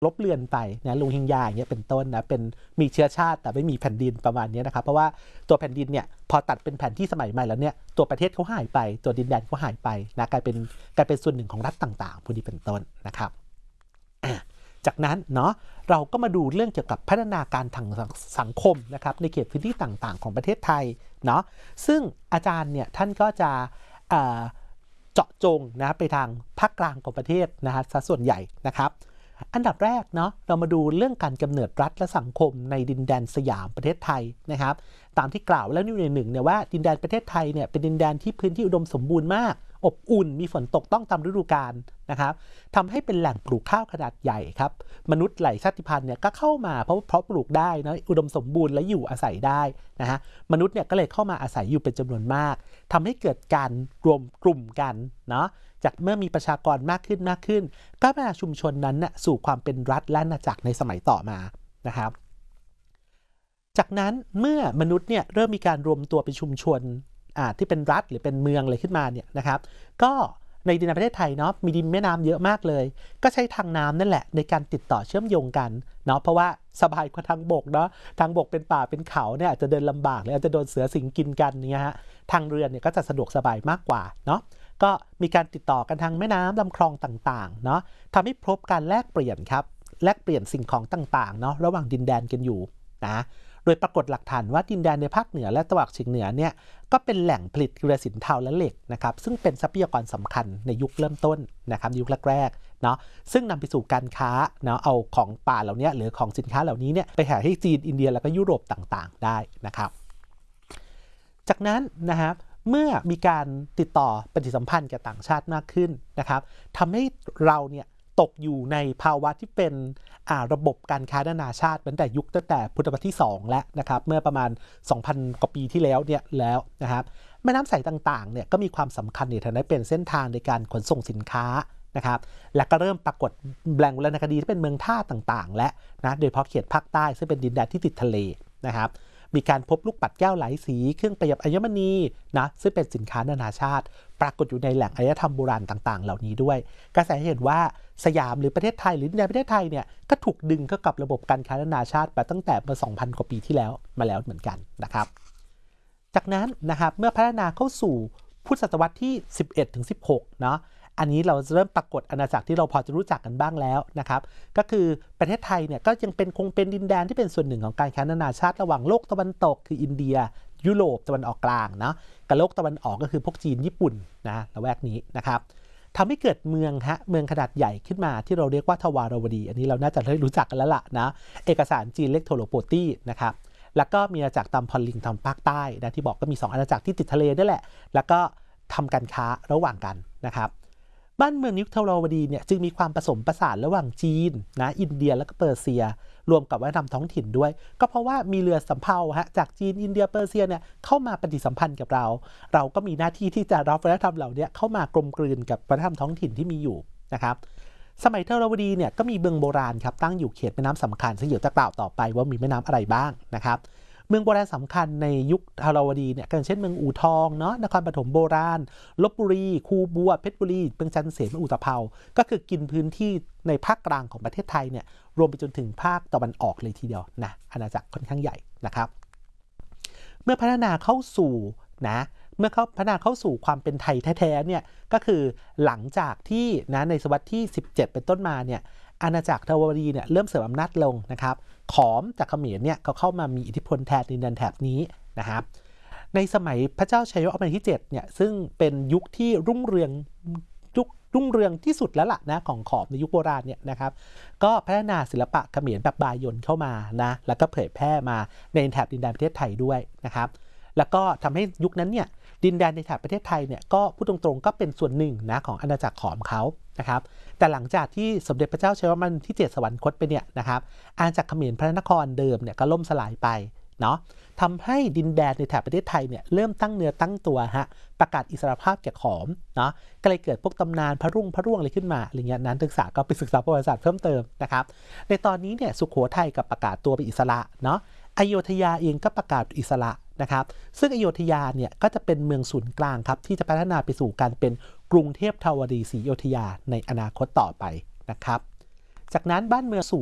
ลบเลือนไปนะลุงฮิงญาอย่างเงี้ยเป็นต้นนะเป็นมีเชื้อชาติแต่ไม่มีแผ่นดินประมาณนี้นะครับเพราะว่าตัวแผ่นดินเนี่ยพอตัดเป็นแผนที่สมัยใหม่แล้วเนี่ยตัวประเทศเขาหายไปตัวดินแดนเขาหายไปนะกลายเป็นส่วนหนึ่งของรัฐต่างๆพวกนี้เป็นต้นนะครับจากนั้นเนาะเราก็มาดูเรื่องเกี่ยวกับพัฒนาการทางสังคมนะครับในเขตพื้นที่ต่างๆของประเทศไทยเนาะซึ่งอาจารย์เนี่ยท่านก็จะเจาะจงนะไปทางภาคกลางของประเทศนะฮะส่วนใหญ่นะครับอันดับแรกเนาะเรามาดูเรื่องการกำเนิดรัฐและสังคมในดินแดนสยามประเทศไทยนะครับตามที่กล่าวแล้วในหนึ่งเนี่ยว่าดินแดนประเทศไทยเนี่ยเป็นดินแดนที่พื้นที่อุดมสมบูรณ์มากอบอุ่นมีฝนตกต้องตามฤดูกาลนะครับทำให้เป็นแหล่งปลูกข้าวขนาดใหญ่ครับมนุษย์หลายชาติพันธุ์เนี่ยก็เข้ามาเพราะปลูกได้นะอุดมสมบูรณ์และอยู่อาศัยได้นะฮะมนุษย์เนี่ยก็เลยเข้ามาอาศัยอยู่เป็นจำนวนมากทำให้เกิดการรวมกลุ่มกันเนาะจากเมื่อมีประชากรมากขึ้นก็พัฒนาชุมชนนั้นนะสู่ความเป็นรัฐและอาณาจักรในสมัยต่อมานะครับจากนั้นเมื่อมนุษย์เนี่ยเริ่มมีการรวมตัวเป็นชุมชนที่เป็นรัฐหรือเป็นเมืองอะไรขึ้นมาเนี่ยนะครับก็ในดินแดนประเทศไทยเนาะมีดินแม่น้ำเยอะมากเลยก็ใช้ทางน้ำนั่นแหละในการติดต่อเชื่อมโยงกันเนาะเพราะว่าสบายกว่าทางบกเนาะทางบกเป็นป่าเป็นเขาเนี่ยอาจจะเดินลำบากหรืออาจจะโดนเสือสิงกินกันเนี่ยฮะทางเรือเนี่ยก็จะสะดวกสบายมากกว่าเนาะก็มีการติดต่อกันทางแม่น้ำลำคลองต่างๆเนาะทำให้พบการแลกเปลี่ยนครับแลกเปลี่ยนสิ่งของต่างๆเนาะระหว่างดินแดนกันอยู่นะโดยปรากฏหลักฐานว่าดินแดนในภาคเหนือและตะวันออกเฉียงเหนือเนี่ยก็เป็นแหล่งผลิตเกลือสินเทาและเหล็กนะครับซึ่งเป็นทรัพยากรสำคัญในยุคเริ่มต้นนะครับยุคแรกๆเนาะซึ่งนำไปสู่การค้าเนาะเอาของป่าเหล่านี้หรือของสินค้าเหล่านี้เนี่ยไปขายให้จีนอินเดียแล้วก็ยุโรปต่างๆได้นะครับจากนั้นนะครับเมื่อมีการติดต่อปฏิสัมพันธ์กับต่างชาติมากขึ้นนะครับทำให้เราเนี่ยตกอยู่ในภาวะที่เป็นระบบการค้านานาชาติตั้งแต่พุทธศตวรรษที่2แล้วนะครับเมื่อประมาณ 2,000 กว่าปีที่แล้วเนี่ยแล้วนะครับแม่น้ำใสต่างๆเนี่ยก็มีความสำคัญในฐานะเป็นเส้นทางในการขนส่งสินค้านะครับและก็เริ่มปรากฏแหล่งโบราณคดีที่เป็นเมืองท่าต่างๆและนะโดยเฉพาะเขตภาคใต้ซึ่งเป็นดินแดนที่ติดทะเลนะครับมีการพบลูกปัดแก้วหลายสีเครื่องประดับอัญมณีนะซึ่งเป็นสินค้านานาชาติปรากฏอยู่ในแหล่งอารยธรรมโบราณต่างๆเหล่านี้ด้วยก็แสดงให้เห็นว่าสยามหรือประเทศไทยหรือดินแดนประเทศไทยเนี่ยก็ถูกดึงเข้ากับระบบการค้านานาชาติมาตั้งแต่เมื่อ 2,000 กว่าปีที่แล้วมาแล้วเหมือนกันนะครับจากนั้นนะครับเมื่อพัฒนาเข้าสู่พุทธศตวรรษที่ 11-16 เนาะอันนี้เราเริ่มปรากฏอาณาจักรที่เราพอจะรู้จักกันบ้างแล้วนะครับก็คือประเทศไทยเนี่ยก็ยังคงเป็นดินแดนที่เป็นส่วนหนึ่งของการค้านานาชาติระหว่างโลกตะวันตกคืออินเดียยุโรปตะวันออกกลางเนาะกับโลกตะวันออกก็คือพวกจีนญี่ปุ่นนะละแวกนี้นะครับทำให้เกิดเมืองขนาดใหญ่ขึ้นมาที่เราเรียกว่าทวารวดีอันนี้เราน่าจะได้รู้จักกันแล้วล่ะนะเอกสารจีนเรียกโทโลโปตี้นะครับแล้วก็มีอาณาจักรตามพอลลิงทางภาคใต้นะที่บอกก็มี2อาณาจักรที่ติดทะเลนี่แหละแล้วก็ทำการค้าระหว่างกันนะครับบ้านเมืองยุคทวารวดีเนี่ยจึงมีความผสมผสานระหว่างจีนนะอินเดียแล้วก็เปอร์เซียรวมกับวัฒนธรรมท้องถิ่นด้วยก็เพราะว่ามีเรือสำเภาจากจีนอินเดียเปอร์เซียเนี่ยเข้ามาปฏิสัมพันธ์กับเราก็มีหน้าที่ที่จะรับวัฒนธรรมเหล่านี้เข้ามากลมกลืนกับวัฒนธรรมท้องถิ่นที่มีอยู่นะครับสมัยทวารวดีเนี่ยก็มีเมืองโบราณครับตั้งอยู่เขตแม่น้ำสำคัญซึ่งเดี๋ยวจะกล่าวต่อไปว่ามีแม่น้ำอะไรบ้างนะครับเมืองโบราณสำคัญในยุคทวารวดีเนี่ยก็เช่นเมืองอู่ทองเนาะนครปฐมโบราณลพบุรีคูบัวเพชรบุรีเมืองจันทร์เสนอุตภเปาก็คือกินพื้นที่ในภาคกลางของประเทศไทยเนี่ยรวมไปจนถึงภาคตะวันออกเลยทีเดียวนะอาณาจักรค่อนข้างใหญ่นะครับเมื่อพัฒนาเข้าสู่ความเป็นไทยแท้ๆเนี่ยก็คือหลังจากที่นะในศตวรรษที่17เป็นต้นมาเนี่ยอาณาจักรทวารวดีเนี่ยเริ่มเสริมอำนาจลงนะครับขอมจากเขมรเนี่ยเขาเข้ามามีอิทธิพลแทนดินแดนแถบนี้นะครับในสมัยพระเจ้าชัยยศอมันที่7เนี่ยซึ่งเป็นยุคที่รุ่งเรืองที่สุดแล้วล่ะนะของขอมในยุคโบราณเนี่ยนะครับก็พัฒนาศิลปะเขมรแบบบายนเข้ามานะแล้วก็เผยแพร่มาในแถบดินแดนประเทศไทยด้วยนะครับแล้วก็ทำให้ยุคนั้นเนี่ยดินแดนในแถบประเทศไทยเนี่ยก็พูดตรงๆก็เป็นส่วนหนึ่งนะของอาณาจักรขอมเขานะครับแต่หลังจากที่สมเด็จพระเจ้าชัยวรมันที่7สวรรคตไปเนี่ยนะครับอาณาจักรเขมรพระนครเดิมเนี่ยก็ล่มสลายไปเนาะทำให้ดินแดนในแถบประเทศไทยเนี่ยเริ่มตั้งเนื้อตั้งตัวประกาศอิสรภาพแก่ขอมเนาะก็เลยเกิดพวกตำนานพระร่วงอะไรขึ้นมาอะไรเงี้ยนั้นศึกษาก็ไปศึกษาประวัติศาสตร์เพิ่มเติมนะครับในตอนนี้เนี่ยสุโขทัยกับประกาศตัวเป็นอิสระเนาะอโยธยาเองก็ประกาศอิสระนะครับซึ่งอโยธยาเนี่ยก็จะเป็นเมืองศูนย์กลางครับที่จะพัฒนาไปสู่การเป็นกรุงเทพทวารีศรีอยุธยาในอนาคตต่อไปนะครับจากนั้นบ้านเมืองสู่